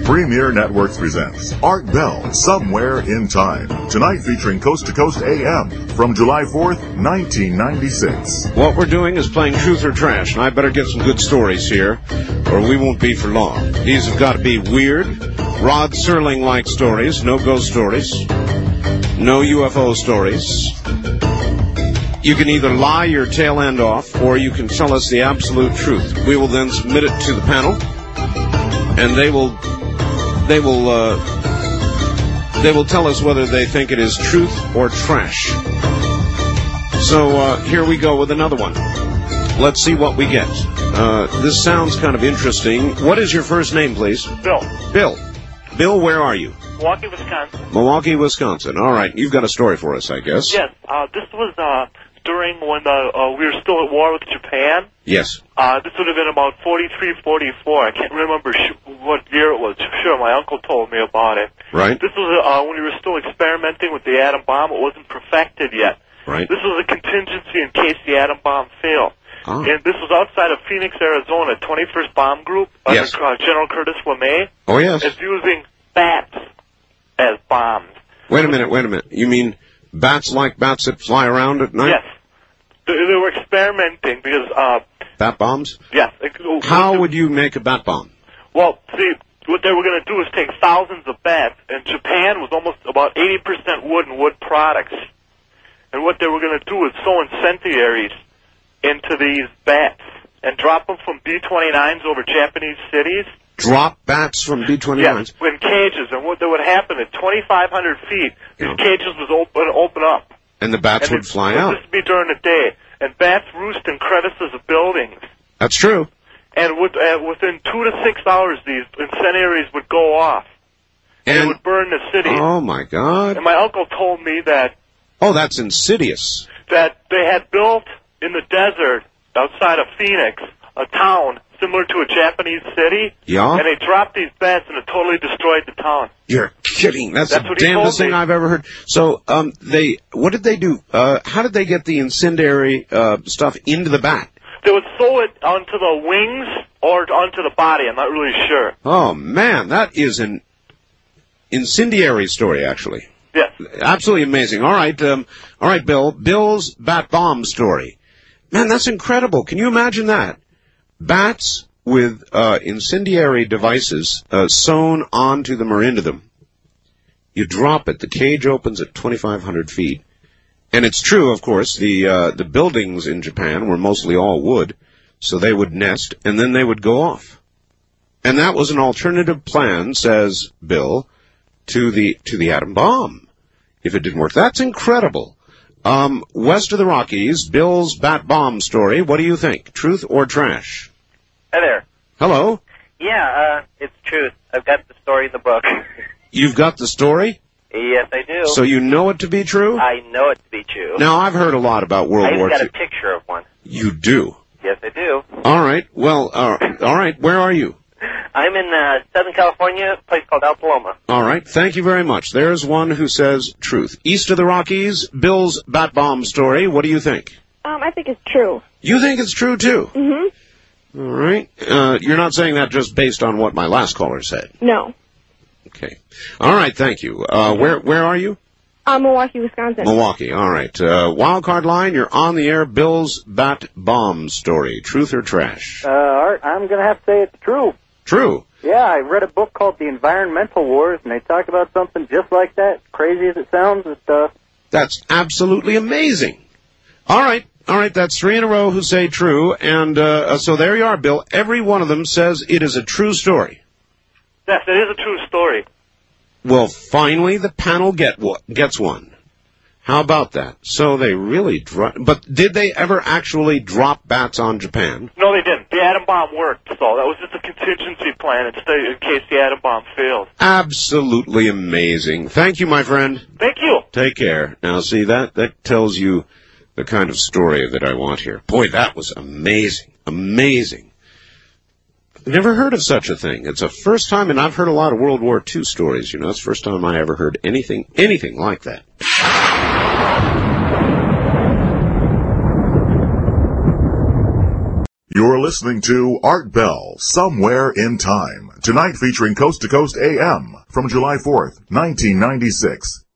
Premier Networks presents Art Bell, Somewhere in Time. Tonight featuring Coast to Coast AM from July 4th, 1996. What we're doing is playing Truth or Trash, and I better get some good stories here, or we won't be for long. These have got to be weird, Rod Serling-like stories, no ghost stories, no UFO stories. You can either lie your tail end off, or you can tell us the absolute truth. We will then submit it to the panel, and they will tell us whether they think it is truth or trash. So here we go with another one. Let's see what we get. This sounds kind of interesting. What is your first name, please? Bill. Bill. Bill, where are you? Milwaukee, Wisconsin. Milwaukee, Wisconsin. All right. You've got a story for us, I guess. Yes. This was during when we were still at war with Japan. Yes. This would have been about 43, 44. I can't remember what year it was. Sure, my uncle told me about it. Right. This was when we were still experimenting with the atom bomb. It wasn't perfected yet. Right. This was a contingency in case the atom bomb failed. Ah. And this was outside of Phoenix, Arizona, 21st Bomb Group under Yes. General Curtis LeMay. Oh, yes. Is using bats as bombs. Wait a minute. You mean bats like bats that fly around at night? Yes. They were experimenting because... Bat bombs? yes. How would you make a bat bomb? Well, see, what they were going to do is take thousands of bats, and Japan was almost about 80% wood and wood products. And what they were going to do is sow incendiaries into these bats and drop them from B-29s over Japanese cities. Drop bats from B-29s? Yes, in cages. And what would happen at 2,500 feet, these cages would open up. And the bats would fly out. This would be during the day. And bats roost in crevices of buildings. That's true. And within 2 to 6 hours, these incendiaries would go off. And it would burn the city. Oh, my God. And my uncle told me that... Oh, that's insidious. That they had built in the desert outside of Phoenix a town similar to a Japanese city. Yeah? And they dropped these bats and it totally destroyed the town. You're kidding. That's the what he damnedest told thing me. I've ever heard. So, what did they do? How did they get the incendiary stuff into the bat? They would sew it onto the wings or onto the body. I'm not really sure. Oh, man, that is an incendiary story, actually. Yes. Absolutely amazing. All right, Bill. Bill's bat bomb story. Man, that's incredible. Can you imagine that? Bats with incendiary devices sewn onto them or into them. You drop it. The cage opens at 2,500 feet. And it's true, of course, the buildings in Japan were mostly all wood, so they would nest, and then they would go off. And that was an alternative plan, says Bill, to the atom bomb, if it didn't work. That's incredible. West of the Rockies, Bill's bat bomb story. What do you think? Truth or trash? Hi there. Hello? Yeah, it's truth. I've got the story in the book. You've got the story? Yes, I do. So you know it to be true? I know it to be true. Now, I've heard a lot about World War II. I've got a picture of one. You do? Yes, I do. All right. Well, all right. Where are you? I'm in Southern California, a place called El Paloma. All right. Thank you very much. There's one who says truth. East of the Rockies, Bill's bat bomb story. What do you think? I think it's true. You think it's true, too? Mm-hmm. All right. You're not saying that just based on what my last caller said? No. Okay. All right. Thank you. Where are you? Milwaukee, Wisconsin. Milwaukee. All right. Wildcard line, you're on the air. Bill's bat bomb story. Truth or trash? Art, I'm going to have to say it's true. True. Yeah, I read a book called The Environmental Wars, and they talk about something just like that. Crazy as it sounds and stuff. That's absolutely amazing. All right. That's 3 in a row who say true. And so there you are, Bill. Every one of them says it is a true story. Yes, it is a true story. Well, finally, the panel gets one. How about that? So they really but did they ever actually drop bats on Japan? No, they didn't. The atom bomb worked, so that was just a contingency plan in case the atom bomb failed. Absolutely amazing. Thank you, my friend. Thank you. Take care. Now, see, that tells you the kind of story that I want here. Boy, that was amazing. Amazing. Never heard of such a thing. It's a first time, and I've heard a lot of World War II stories. It's the first time I ever heard anything like that. You're listening to Art Bell, Somewhere in Time. Tonight featuring Coast to Coast AM from July 4th, 1996.